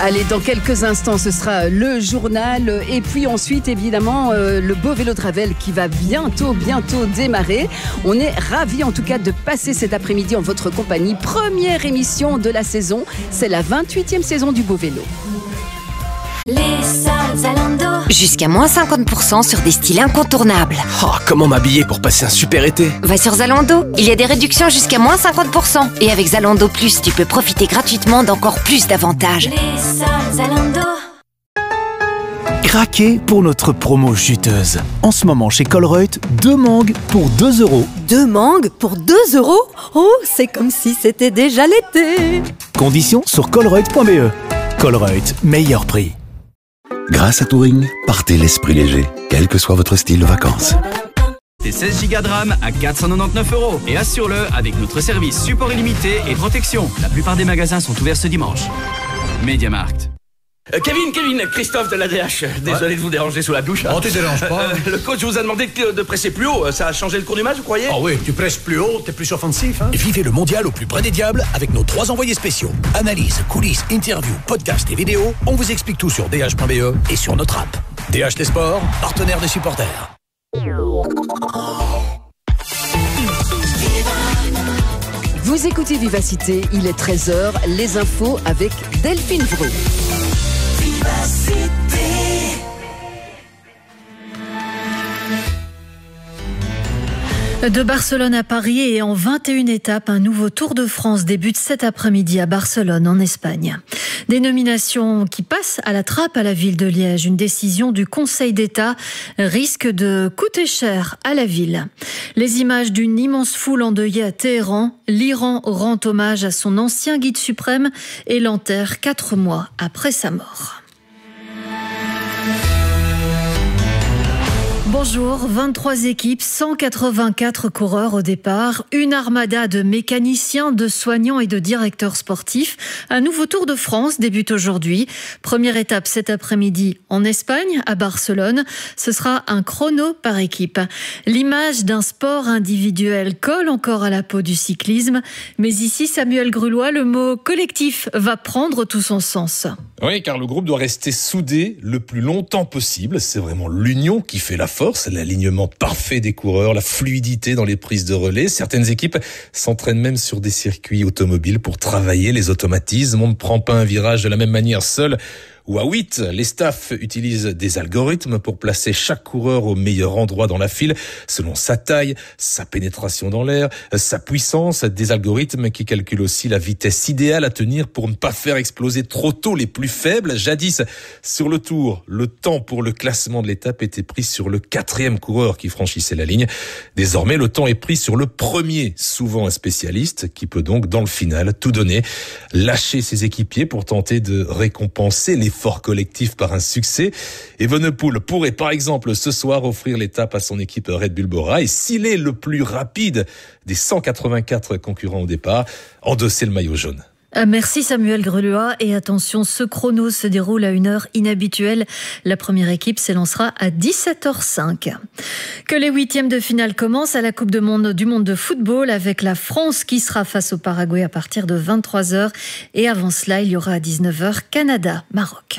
Allez, dans quelques instants, ce sera le journal et puis ensuite, évidemment, le beau vélo de Ravel qui va bientôt démarrer. On est ravis en tout cas de passer cet après-midi en votre compagnie. Première émission de la saison, c'est la 28e saison du beau vélo. Les soldes Zalando. Jusqu'à moins 50% sur des styles incontournables. Oh, comment m'habiller pour passer un super été? Va sur Zalando, il y a des réductions jusqu'à moins 50%. Et avec Zalando Plus, tu peux profiter gratuitement d'encore plus d'avantages. Les soldes Zalando. Craquez pour notre promo chuteuse. En ce moment chez Colruyt, 2 mangues pour 2 €. 2 mangues pour 2 €? Oh, c'est comme si c'était déjà l'été. Conditions sur colruyt.be. Colruyt, meilleur prix. Grâce à Touring, partez l'esprit léger, quel que soit votre style de vacances. C'est 16 Go de RAM à 499 €. Et assure-le avec notre service support illimité et protection. La plupart des magasins sont ouverts ce dimanche. MediaMarkt. Kevin, Christophe de l'ADH. Désolé de vous déranger sous la douche. Oh, tu déranges pas. Le coach vous a demandé de presser plus haut. Ça a changé le cours du match, vous croyez? Ah oui, tu presses plus haut, t'es plus offensif. Hein? Vivez le mondial au plus près des diables avec nos 3 envoyés spéciaux. Analyse, coulisses, interviews, podcasts et vidéos. On vous explique tout sur dh.be et sur notre app. DH des sports, partenaire des supporters. Vous écoutez Vivacité, il est 13h, les infos avec Delphine Vreux. De Barcelone à Paris et en 21 étapes, un nouveau Tour de France débute cet après-midi à Barcelone, en Espagne. Des nominations qui passent à la trappe à la ville de Liège. Une décision du Conseil d'État risque de coûter cher à la ville. Les images d'une immense foule endeuillée à Téhéran. L'Iran rend hommage à son ancien guide suprême et l'enterre 4 mois après sa mort. Bonjour, 23 équipes, 184 coureurs au départ, une armada de mécaniciens, de soignants et de directeurs sportifs. Un nouveau Tour de France débute aujourd'hui. Première étape cet après-midi en Espagne, à Barcelone. Ce sera un chrono par équipe. L'image d'un sport individuel colle encore à la peau du cyclisme. Mais ici, Samuel Grulois, le mot collectif va prendre tout son sens. Oui, car le groupe doit rester soudé le plus longtemps possible. C'est vraiment l'union qui fait la force, l'alignement parfait des coureurs, la fluidité dans les prises de relais. Certaines équipes s'entraînent même sur des circuits automobiles pour travailler les automatismes. On ne prend pas un virage de la même manière seul ou à 8. Les staffs utilisent des algorithmes pour placer chaque coureur au meilleur endroit dans la file, selon sa taille, sa pénétration dans l'air, sa puissance. Des algorithmes qui calculent aussi la vitesse idéale à tenir pour ne pas faire exploser trop tôt les plus faibles. Jadis, sur le Tour, le temps pour le classement de l'étape était pris sur le 4e coureur qui franchissait la ligne. Désormais, le temps est pris sur le premier, souvent un spécialiste, qui peut donc, dans le final, tout donner, lâcher ses équipiers pour tenter de récompenser l'effort collectif par un succès. Evenepoel pourrait par exemple ce soir offrir l'étape à son équipe Red Bull Bora et s'il est le plus rapide des 184 concurrents au départ, endosser le maillot jaune. Merci Samuel Grulois et attention, ce chrono se déroule à une heure inhabituelle. La première équipe s'élancera à 17h05. Que les 8e de finale commencent à la Coupe du monde de football avec la France qui sera face au Paraguay à partir de 23h et avant cela il y aura à 19h Canada-Maroc.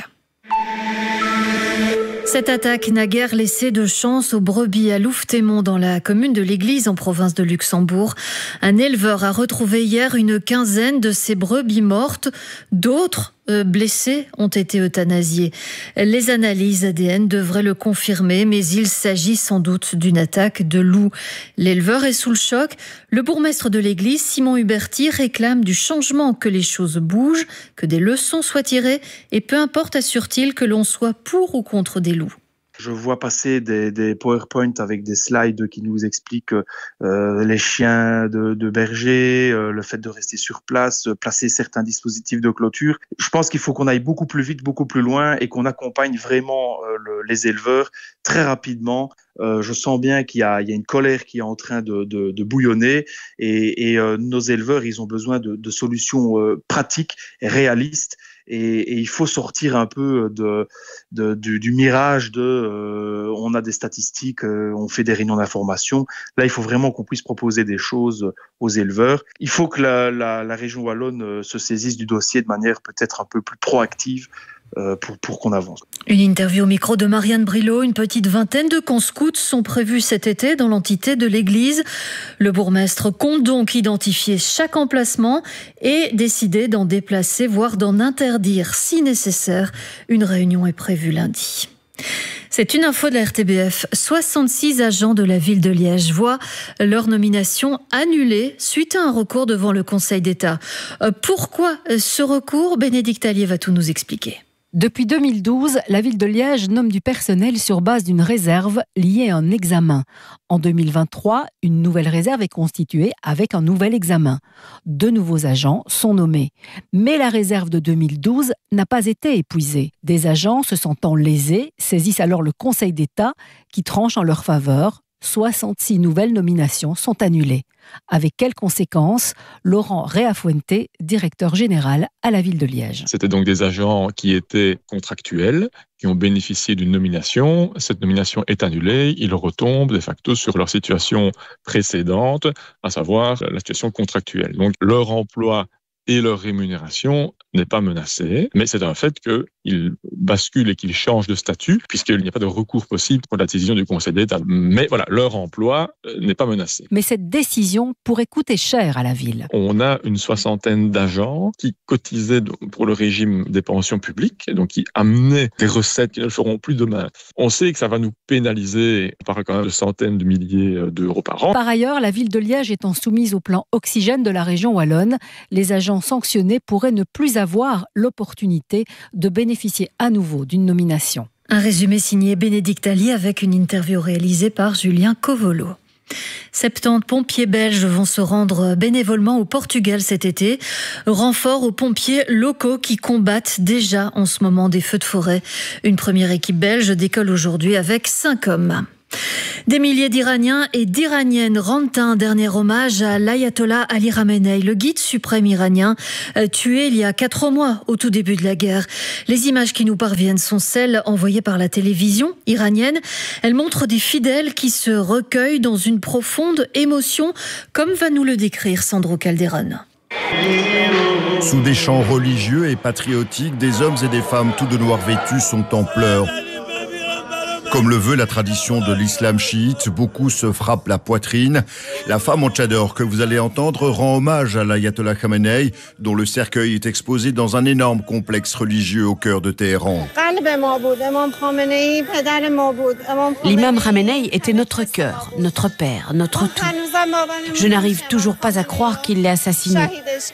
Cette attaque n'a guère laissé de chance aux brebis à Louvetémont dans la commune de l'Église en province de Luxembourg. Un éleveur a retrouvé hier une quinzaine de ces brebis mortes. D'autres blessés ont été euthanasiés. Les analyses ADN devraient le confirmer, mais il s'agit sans doute d'une attaque de loup. L'éleveur est sous le choc. Le bourgmestre de l'église, Simon Huberti, réclame du changement, que les choses bougent, que des leçons soient tirées, et peu importe, assure-t-il, que l'on soit pour ou contre des loups. Je vois passer des PowerPoint avec des slides qui nous expliquent les chiens de berger, le fait de rester sur place, placer certains dispositifs de clôture. Je pense qu'il faut qu'on aille beaucoup plus vite, beaucoup plus loin et qu'on accompagne vraiment les éleveurs très rapidement. Je sens bien qu'il y a une colère qui est en train de bouillonner et nos éleveurs, ils ont besoin de solutions pratiques et réalistes. et il faut sortir un peu du mirage on a des statistiques, on fait des réunions d'information. Là, il faut vraiment qu'on puisse proposer des choses aux éleveurs. Il faut que la région wallonne se saisisse du dossier de manière peut-être un peu plus proactive pour qu'on avance. Une interview au micro de Marianne Brilot. Une petite vingtaine de camps scouts sont prévus cet été dans l'entité de l'église. Le bourgmestre compte donc identifier chaque emplacement et décider d'en déplacer, voire d'en interdire si nécessaire. Une réunion est prévue lundi. C'est une info de la RTBF. 66 agents de la ville de Liège voient leur nomination annulée suite à un recours devant le Conseil d'État. Pourquoi ce recours ? Bénédicte Allier va tout nous expliquer. Depuis 2012, la ville de Liège nomme du personnel sur base d'une réserve liée à un examen. En 2023, une nouvelle réserve est constituée avec un nouvel examen. 2 nouveaux agents sont nommés. Mais la réserve de 2012 n'a pas été épuisée. Des agents se sentant lésés saisissent alors le Conseil d'État qui tranche en leur faveur. 66 nouvelles nominations sont annulées. Avec quelles conséquences ? Laurent Reafuente, directeur général à la ville de Liège. C'était donc des agents qui étaient contractuels, qui ont bénéficié d'une nomination. Cette nomination est annulée. Ils retombent de facto sur leur situation précédente, à savoir la situation contractuelle. Donc leur emploi et leur rémunération n'est pas menacée, mais c'est un fait qu'ils basculent et qu'ils changent de statut, puisqu'il n'y a pas de recours possible contre la décision du Conseil d'État. Mais voilà, leur emploi n'est pas menacé. Mais cette décision pourrait coûter cher à la ville. On a une 60aine d'agents qui cotisaient pour le régime des pensions publiques, et donc qui amenaient des recettes qui ne feront plus demain. On sait que ça va nous pénaliser, on parle quand même de centaines de milliers d'euros par an. Par ailleurs, la ville de Liège étant soumise au plan oxygène de la région wallonne, les agents sanctionnés pourraient ne plus avoir l'opportunité de bénéficier à nouveau d'une nomination. Un résumé signé Bénédicte Allier avec une interview réalisée par Julien Covolo. 70 pompiers belges vont se rendre bénévolement au Portugal cet été. Renfort aux pompiers locaux qui combattent déjà en ce moment des feux de forêt. Une première équipe belge décolle aujourd'hui avec 5 hommes. Des milliers d'Iraniens et d'Iraniennes rendent un dernier hommage à l'ayatollah Ali Khamenei, le guide suprême iranien, tué il y a 4 mois au tout début de la guerre. Les images qui nous parviennent sont celles envoyées par la télévision iranienne. Elles montrent des fidèles qui se recueillent dans une profonde émotion, comme va nous le décrire Sandro Calderon. Sous des chants religieux et patriotiques, des hommes et des femmes tout de noir vêtus sont en pleurs. Comme le veut la tradition de l'islam chiite, beaucoup se frappent la poitrine. La femme en tchador que vous allez entendre rend hommage à l'ayatollah Khamenei, dont le cercueil est exposé dans un énorme complexe religieux au cœur de Téhéran. L'imam Khamenei était notre cœur, notre père, notre tout. Je n'arrive toujours pas à croire qu'il l'ait assassiné.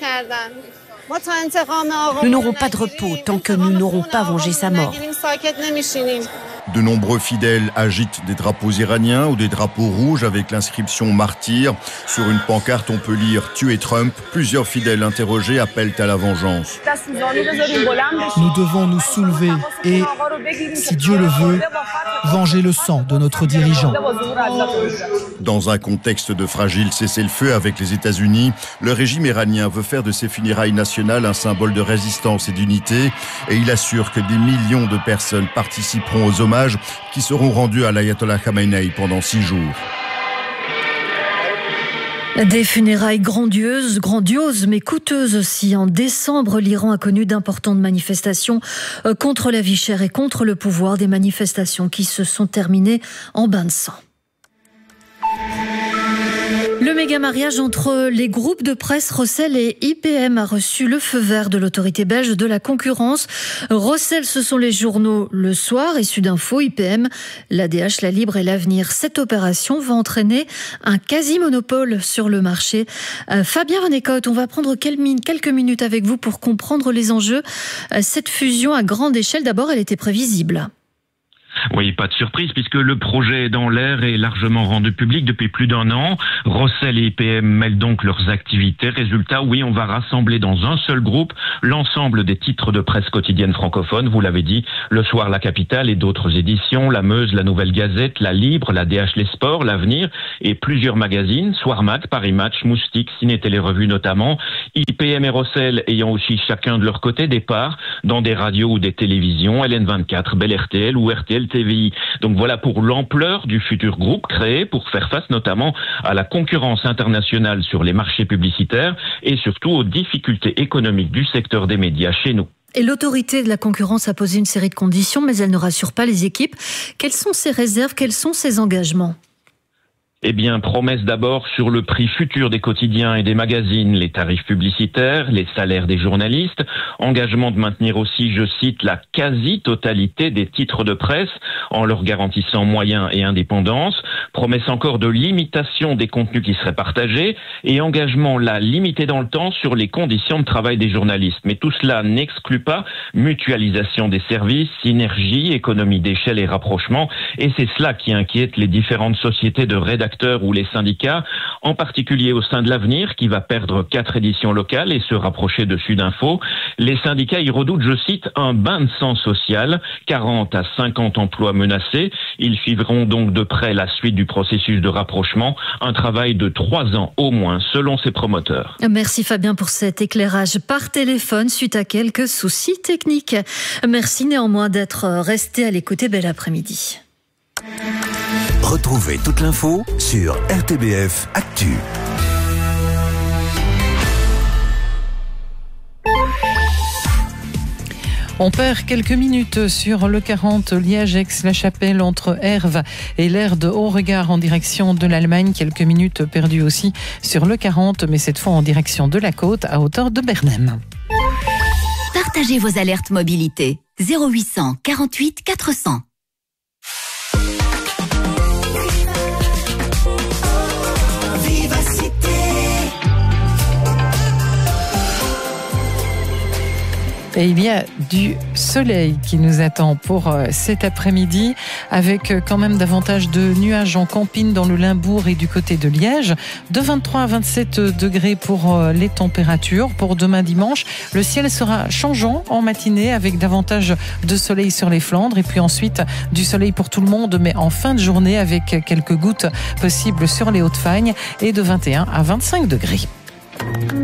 Nous n'aurons pas de repos tant que nous n'aurons pas vengé sa mort. De nombreux fidèles agitent des drapeaux iraniens ou des drapeaux rouges avec l'inscription « Martyr ». Sur une pancarte, on peut lire « Tuer Trump ». Plusieurs fidèles interrogés appellent à la vengeance. Nous devons nous soulever et, si Dieu le veut, venger le sang de notre dirigeant. Dans un contexte de fragile cessez-le-feu avec les États-Unis, le régime iranien veut faire de ses funérailles nationales un symbole de résistance et d'unité, et il assure que des millions de personnes participeront aux hommages qui seront rendus à l'ayatollah Khamenei pendant 6 jours. Des funérailles grandioses mais coûteuses aussi. En décembre, l'Iran a connu d'importantes manifestations contre la vie chère et contre le pouvoir, des manifestations qui se sont terminées en bain de sang. Le méga mariage entre les groupes de presse Rossel et IPM a reçu le feu vert de l'autorité belge de la concurrence. Rossel, ce sont les journaux Le Soir et Sudinfo. IPM, l'ADH, La Libre et L'Avenir. Cette opération va entraîner un quasi-monopole sur le marché. Fabien Van Eekhout, on va prendre quelques minutes avec vous pour comprendre les enjeux. Cette fusion à grande échelle, d'abord, elle était prévisible. Oui, pas de surprise puisque le projet est dans l'air et largement rendu public depuis plus d'1 an. Rossel et IPM mêlent donc leurs activités. Résultat, oui, on va rassembler dans un seul groupe l'ensemble des titres de presse quotidienne francophones. Vous l'avez dit, Le Soir, La Capitale et d'autres éditions, La Meuse, La Nouvelle Gazette, La Libre, la DH Les Sports, L'Avenir et plusieurs magazines, Soir Mat, Paris Match, Moustique, Ciné Télé Revue notamment. IPM et Rossel ayant aussi chacun de leur côté des parts dans des radios ou des télévisions, LN24, Bel RTL ou RTL TVI. Donc voilà pour l'ampleur du futur groupe créé pour faire face notamment à la concurrence internationale sur les marchés publicitaires et surtout aux difficultés économiques du secteur des médias chez nous. Et l'autorité de la concurrence a posé une série de conditions, mais elle ne rassure pas les équipes. Quelles sont ses réserves? Quels sont ses engagements? Eh bien, promesse d'abord sur le prix futur des quotidiens et des magazines, les tarifs publicitaires, les salaires des journalistes, engagement de maintenir aussi, je cite, la quasi-totalité des titres de presse en leur garantissant moyens et indépendance, promesse encore de limitation des contenus qui seraient partagés et engagement là limité dans le temps sur les conditions de travail des journalistes. Mais tout cela n'exclut pas mutualisation des services, synergie, économie d'échelle et rapprochement et c'est cela qui inquiète les différentes sociétés de rédaction ou les syndicats, en particulier au sein de l'Avenir, qui va perdre 4 éditions locales et se rapprocher de Sud Info. Les syndicats y redoutent, je cite, un bain de sang social, 40 à 50 emplois menacés. Ils suivront donc de près la suite du processus de rapprochement, un travail de 3 ans au moins, selon ses promoteurs. Merci Fabien pour cet éclairage par téléphone suite à quelques soucis techniques. Merci néanmoins d'être resté à l'écoute. Bel après-midi. Retrouvez toute l'info sur RTBF Actu. On perd quelques minutes sur le 40 Liège-Aix-la-Chapelle entre Herve et l'aire de Haut-Regard en direction de l'Allemagne. Quelques minutes perdues aussi sur le 40, mais cette fois en direction de la côte à hauteur de Bernhem. Partagez vos alertes mobilité. 0800 48 400. Et il y a du soleil qui nous attend pour cet après-midi, avec quand même davantage de nuages en campine dans le Limbourg et du côté de Liège. De 23 à 27 degrés pour les températures. Pour demain dimanche, le ciel sera changeant en matinée avec davantage de soleil sur les Flandres. Et puis ensuite, du soleil pour tout le monde, mais en fin de journée avec quelques gouttes possibles sur les Hauts-de-Fagne et de 21 à 25 degrés.